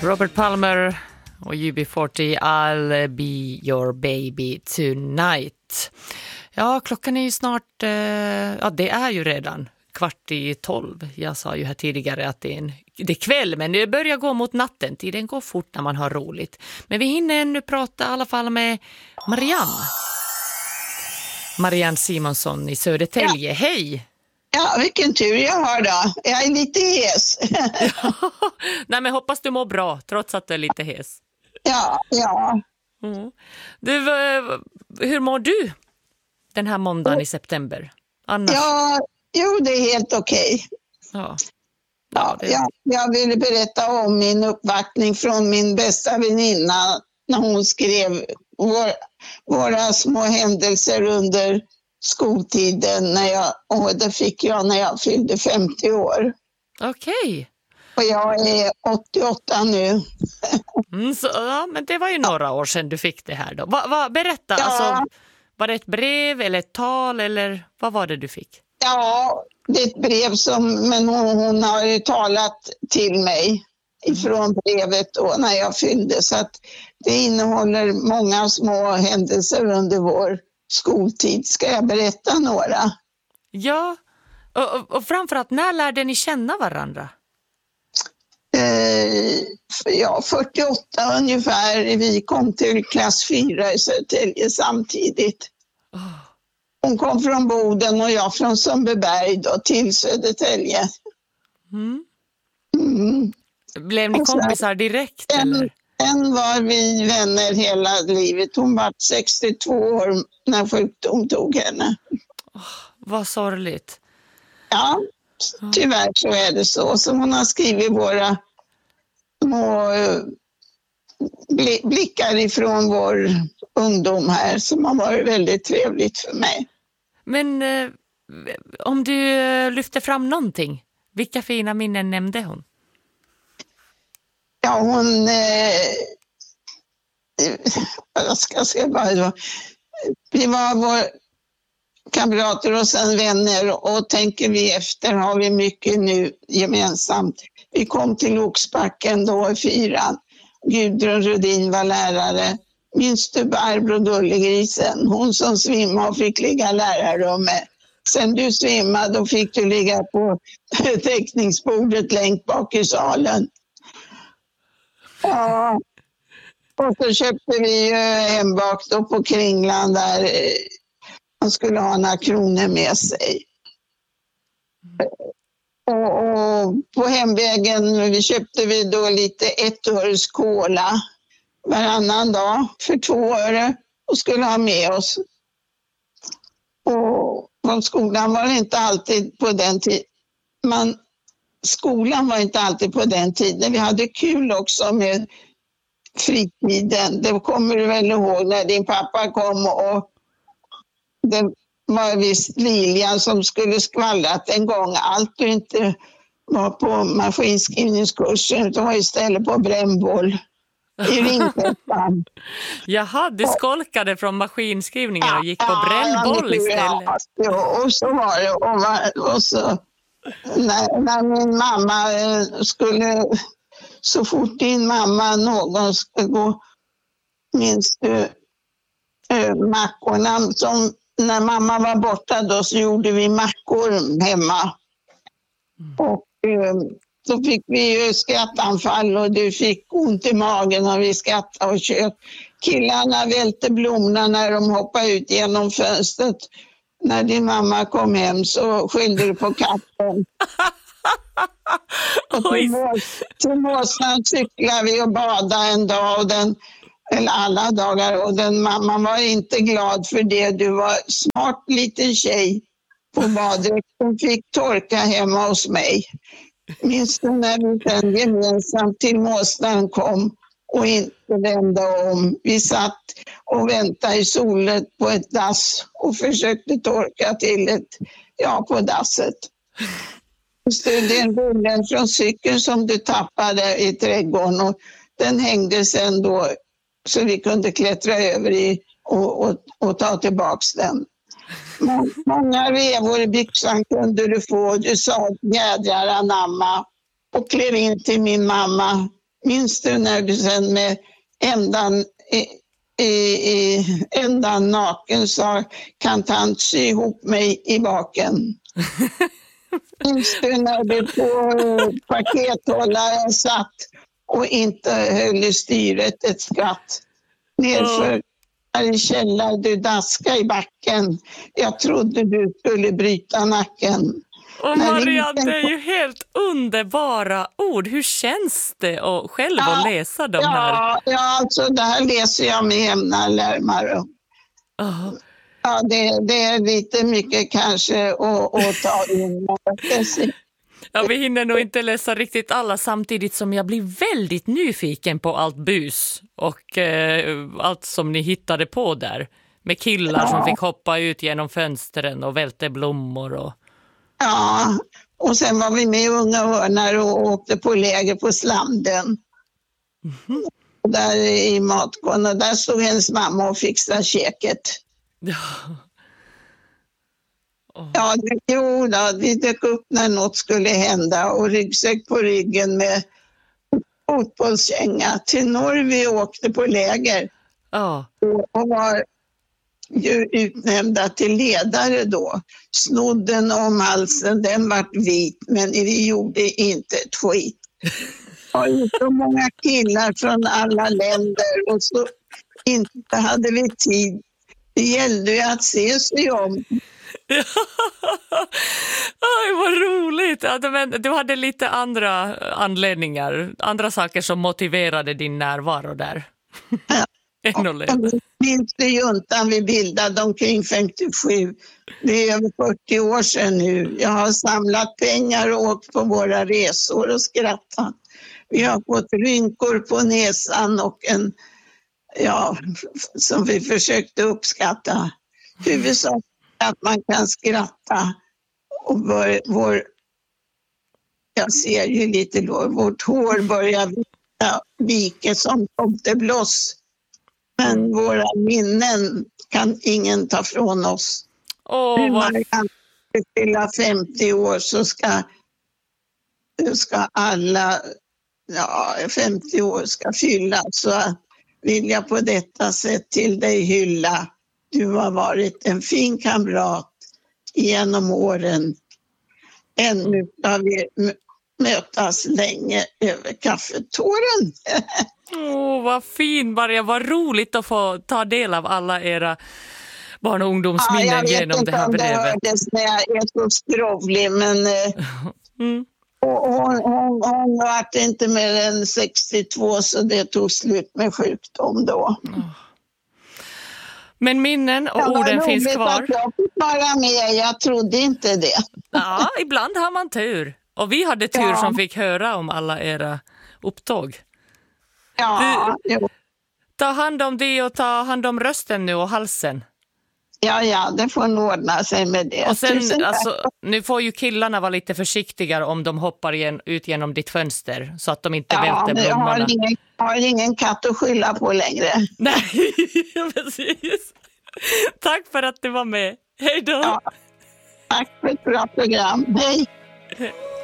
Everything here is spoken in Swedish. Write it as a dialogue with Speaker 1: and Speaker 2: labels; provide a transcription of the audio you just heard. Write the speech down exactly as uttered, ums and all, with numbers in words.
Speaker 1: Robert Palmer och U B fyrtio, I'll be your baby tonight. Ja, klockan är ju snart, eh, ja det är ju redan kvart i tolv. Jag sa ju här tidigare att det är, en, det är kväll, men det börjar gå mot natten. Tiden går fort när man har roligt. Men vi hinner ännu prata i alla fall med Marianne. Marianne Simonsson i Södertälje, ja. Hej!
Speaker 2: Ja, vilken tur jag har då. Jag är lite hes.
Speaker 1: Ja. Nej, men hoppas du mår bra, trots att du är lite hes.
Speaker 2: Ja, ja.
Speaker 1: Mm. Du, hur mår du den här måndagen i september? Annars?
Speaker 2: Ja, jo, det är helt okej.
Speaker 1: Ja.
Speaker 2: Ja, det... jag, jag ville berätta om min uppvaktning från min bästa väninna när hon skrev vår, våra små händelser under skoltiden, när jag, och det fick jag när jag fyllde femtio år.
Speaker 1: Okej. Okay.
Speaker 2: Och jag är åttioåtta nu.
Speaker 1: Mm, så, ja, men det var ju några år sedan du fick det här då. Va, va, berätta, ja. Alltså, var det ett brev eller ett tal eller vad var det du fick?
Speaker 2: Ja, det är ett brev som, men hon, hon har ju talat till mig ifrån brevet då när jag fyllde, så att det innehåller många små händelser under vår skoltid. Ska jag berätta några?
Speaker 1: Ja, och, och, och framförallt, när lärde ni känna varandra?
Speaker 2: Eh, ja, fyrtioåtta ungefär. Vi kom till klass fyra i Södertälje samtidigt. Oh. Hon kom från Boden och jag från Sundbyberg då till Södertälje.
Speaker 1: Mm.
Speaker 2: Mm.
Speaker 1: Blev ni kompisar direkt?
Speaker 2: En,
Speaker 1: eller?
Speaker 2: en var vi vänner hela livet. Hon var sextiotvå år när sjukdom tog henne.
Speaker 1: Oh, vad sorgligt.
Speaker 2: Ja, tyvärr så är det så. Så hon har skrivit våra små blickar ifrån vår ungdom här, som har varit väldigt trevligt för mig.
Speaker 1: Men eh, om du lyfter fram någonting, vilka fina minnen nämnde hon?
Speaker 2: Ja, hon... Eh, jag ska se bara... Vi var vår kamrater och sen vänner, och tänker vi efter har vi mycket nu gemensamt. Vi kom till Oxbacken då i fyran. Gudrun Rudin var lärare. Minns du Barbro Gullegrisen? Hon som svimmade och fick ligga i lärarrummet. Sen du svimmade och fick du ligga på teckningsbordet längst bak i salen. Ja. Och så köpte vi ju hem bak då på Kringland där man skulle ha några kronor med sig. Och, och på hemvägen vi köpte vi då lite ettårs cola varannan dag för två öre och skulle ha med oss. Och på skolan var det inte alltid på den tiden. Man, skolan var inte alltid på den tiden. Vi hade kul också med fritiden. Det kommer du väl ihåg när din pappa kom och det var visst Lilian som skulle skvallrat en gång. Allt du inte var på maskinskrivningskursen utan var istället på brännboll i Ringkällan.
Speaker 1: Jaha, du skolkade från maskinskrivningen och gick på brännboll istället.
Speaker 2: Ja, och så var det. Och, och så, när, när min mamma skulle, så fort din mamma någon skulle gå, minns du mackorna som när mamma var borta då, så gjorde vi mackor hemma. Mm. Och eh, då fick vi ju skrattanfall och du fick ont i magen och vi skrattade och kött. Killarna välte blommorna när de hoppade ut genom fönstret. När din mamma kom hem så skyllde du på katten. Och till, till Måsland cyklade vi och badade en dag och den eller alla dagar, och den mamman var inte glad för det. Du var smart liten tjej på baddräkten, fick torka hemma hos mig. Minns du när vi sen gemensamt till Måsland kom och inte vände om? Vi satt och väntade i solen på ett dass och försökte torka till ett, ja, på dasset. Den rullen från cykeln som du tappade i trädgården, och den hängde sen då så vi kunde klättra över i och, och, och ta tillbaks den. Många revor i byxan kunde du få. Du sa jädrar anamma och klev in till min mamma Minns du när du sen med ändan, i, i, ändan naken sa, kan tant sy ihop mig i baken? Minns du när du på pakethållaren satt och inte höll i styret ett skvatt? Nerför i källare, du daskade i backen. Jag trodde du skulle bryta nacken.
Speaker 1: Och Marianne, det är ju helt underbara ord. Hur känns det att själv ja, att läsa de här?
Speaker 2: Ja, ja, alltså det här läser jag med jämna lärmare.
Speaker 1: Oh.
Speaker 2: Ja, det, det är lite mycket kanske att, att ta in.
Speaker 1: Ja, vi hinner nog inte läsa riktigt alla samtidigt som jag blir väldigt nyfiken på allt bus och eh, allt som ni hittade på där. Med killar ja. som fick hoppa ut genom fönstren och välte blommor. Och...
Speaker 2: Ja, och sen var vi med Unga Örnar och åkte på läger på Slamden. Mm-hmm. Där i matgården, och där stod hennes mamma och fixade käket.
Speaker 1: Ja.
Speaker 2: Oh. Ja, det, jo då, vi dök upp när något skulle hända och ryggsäck på ryggen med fotbollskänga. Till Norrby åkte på läger
Speaker 1: oh.
Speaker 2: och var ju utnämnda till ledare då. Snodden om halsen, den var vit, men vi gjorde inte ett skit. Det var ju så många killar från alla länder och så inte hade vi tid. Det gällde ju att se sig om.
Speaker 1: Aj, vad roligt. Ja, men du hade lite andra anledningar, andra saker som motiverade din närvaro där.
Speaker 2: Ja. Jag minns det juntan vi bildade omkring femtiosju. Det är över fyrtio år sedan nu. Jag har samlat pengar och åkt på våra resor och skrattat. Vi har fått rynkor på näsan och en, ja, som vi försökte uppskatta. Huvudsaken att man kan skratta och vår, vår jag ser ju lite då, vårt hår börjar vika, vika som tomtebloss. Men våra minnen kan ingen ta från oss.
Speaker 1: Åh,
Speaker 2: Hur
Speaker 1: vad...
Speaker 2: man kan fylla femtio år så ska, ska alla ja, femtio år ska fylla. Så vill jag på detta sätt till dig hylla. Du har varit en fin kamrat genom åren. Ännu ska vi mötas länge över kaffetåren.
Speaker 1: Åh, oh, vad fin Maria. Vad roligt att få ta del av alla era barn- och ungdomsminnen ja, genom det här brevet. Jag vet inte om det hördes
Speaker 2: när jag är så skrovlig, men mm. hon, hon, hon var inte mer än sextiotvå så det tog slut med sjukdom då.
Speaker 1: Oh. Men minnen och ja, orden finns kvar.
Speaker 2: Jag fick vara med, jag trodde inte det.
Speaker 1: Ja, ibland har man tur. Och vi hade tur ja. som fick höra om alla era upptåg.
Speaker 2: Ja,
Speaker 1: du, ta hand om det och ta hand om rösten nu och halsen.
Speaker 2: Ja, ja, det får nog ordna sig med det.
Speaker 1: Och sen, alltså, nu får ju killarna vara lite försiktigare om de hoppar igen, ut genom ditt fönster så att de inte ja, välter blommorna.
Speaker 2: Jag har, ingen, jag har ingen katt att skylla på längre.
Speaker 1: Nej, precis. Tack för att du var med. Hej då.
Speaker 2: Ja, tack för ett bra program. Hej.